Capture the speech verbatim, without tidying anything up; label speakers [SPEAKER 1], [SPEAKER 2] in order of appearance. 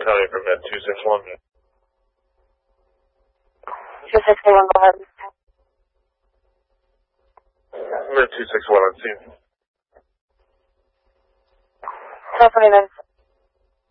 [SPEAKER 1] County from Med two six one.
[SPEAKER 2] two six one, go ahead.
[SPEAKER 1] Med two six one on scene.
[SPEAKER 2] twelve twenty-nine.